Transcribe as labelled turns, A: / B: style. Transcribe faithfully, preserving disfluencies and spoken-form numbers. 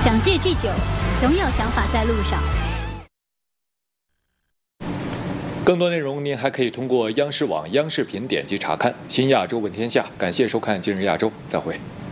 A: 想戒这酒，总有想法在路上。
B: 更多内容您还可以通过央视网、央视频点击查看。新亚洲问天下，感谢收看今日亚洲，再会。